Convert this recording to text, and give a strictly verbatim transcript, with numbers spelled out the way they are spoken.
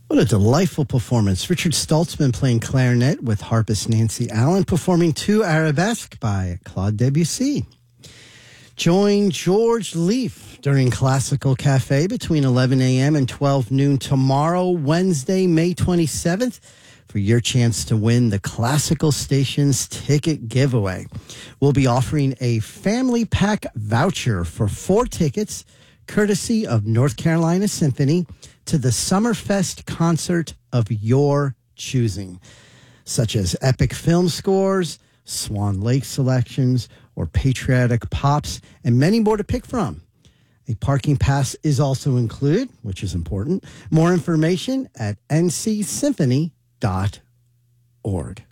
What a delightful performance. Richard Stoltzman playing clarinet with harpist Nancy Allen, performing two Arabesque by Claude Debussy. Join George Leaf during Classical Cafe between eleven a.m. and twelve noon tomorrow, Wednesday, May twenty-seventh, for your chance to win the Classical Stations ticket giveaway. We'll be offering a family pack voucher for four tickets, courtesy of North Carolina Symphony, to the Summerfest concert of your choosing, such as epic film scores, Swan Lake selections, or patriotic pops, and many more to pick from. A parking pass is also included, which is important. More information at n c symphony dot org.